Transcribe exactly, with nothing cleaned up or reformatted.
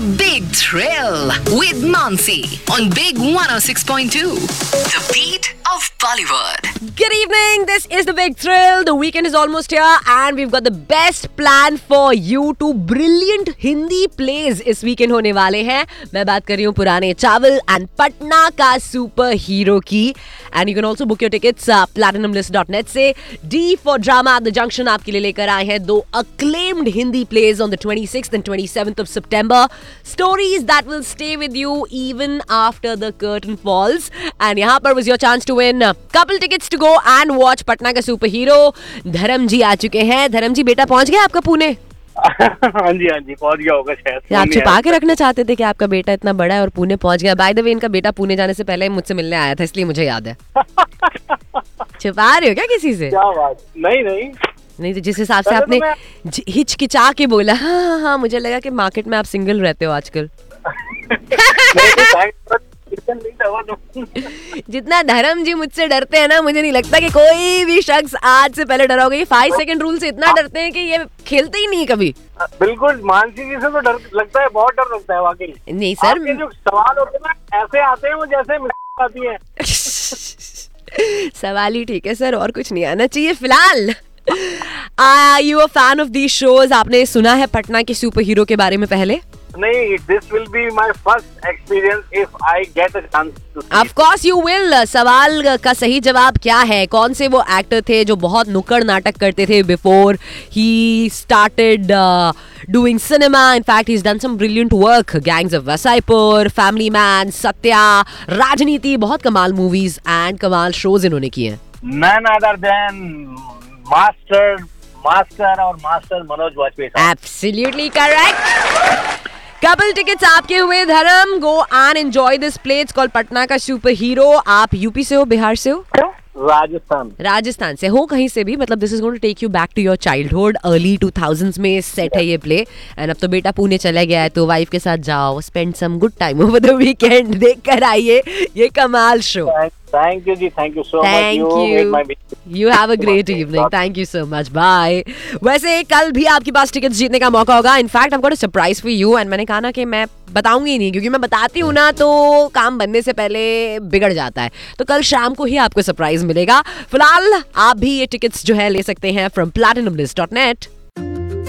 Big Thrill with Mansi on Big one oh six point two. The beat of Bollywood. Good evening. This is the Big Thrill. The weekend is almost here and we've got the best plan for you. Two brilliant Hindi plays इस weekend होने वाले हैं. मैं बात कर रही हूँ पुराने चावल and पटना का सुपर हीरो की. And you can also book your tickets uh, platinum list dot net से. D for Drama at the Junction आपके लिए लेकर आए हैं दो acclaimed Hindi plays on the twenty-sixth and twenty-seventh of September. Stories that will stay with you even after the curtain falls. And यहाँ पर was your chance to win couple tickets to go and watch Patna का super hero. धर्म जी आ चुके हैं. धर्म जी बेटा पहुंच गया आपका पुणे? हाँ जी हाँ जी पहुंच गया होगा शायद. आप छुपा के रखना चाहते थे कि आपका बेटा इतना बड़ा है और पुणे पहुंच गया. बाय द वे इनका बेटा पुणे जाने से पहले मुझसे मिलने आया था इसलिए मुझे याद है. छुपा रहे हो क्या किसी से? क्या बात? नहीं नहीं नहीं तो जिस हिसाब से आपने हिचकिचा के बोला हाँ हाँ हाँ मुझे लगा कि मार्केट में आप सिंगल रहते हो आजकल. जितना धर्म जी मुझसे डरते हैं ना मुझे नहीं लगता कि कोई भी शख्स आज से पहले डरा होगा. ये फाइव सेकंड रूल से इतना डरते हैं कि ये खेलते ही नहीं कभी. बिल्कुल मानसी जी से तो डर लगता है, बहुत डर लगता है वाकई. नहीं सर जो सवाल होते हैं ना ऐसे आते हैं वो जैसे आती है. सवाल ही ठीक है सर और कुछ नहीं आना चाहिए फिलहाल. Are you a fan of these shows? आपने सुना है पटना के सुपर हीरो के बारे में पहले? नहीं, this will be my first experience if I get a chance to see. Of course you will. सवाल का सही जवाब क्या है? कौन से वो एक्टर थे जो बहुत नुक्कड़ नाटक करते थे before he started uh, doing cinema? In fact, he's done some brilliant work. Gangs of Wasaipur, Family Man, Satya, Rajneeti, बहुत कमाल movies and कमाल shows इन्होंने किए हैं. None other than master master और master Manoj Vajpayee. Absolutely correct. Couple tickets आपके हुए धर्म. Go and enjoy this play. It's called Patna का सुपर हीरो. आप यूपी से हो, बिहार से हो? राजस्थान. राजस्थान से हो कहीं से भी मतलब this is going to take you back to your childhood. Early two thousands में सेट है ये प्ले. एंड अब तो बेटा पुणे चला गया है तो वाइफ के साथ जाओ, spend some good time over the weekend. देख कर आइए ये कमाल show. Thank you ji, thank you so much. Thank you. You have a great evening. Thank you so much. Bye. वैसे कल भी आपके पास टिकट्स जीतने का मौका होगा. In fact I got a surprise for you. And मैंने कहा ना कि मैं बताऊंगी ही नहीं क्योंकि मैं बताती हूँ ना तो काम बनने से पहले बिगड़ जाता है. तो कल शाम को ही आपको सरप्राइज मिलेगा. फिलहाल आप भी ये टिकट्स जो है ले सकते हैं from platinum list dot net.